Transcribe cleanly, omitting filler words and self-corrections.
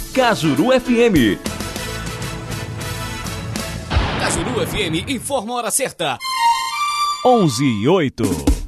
Cajuru FM. Cajuru FM informa a hora certa. 11:08.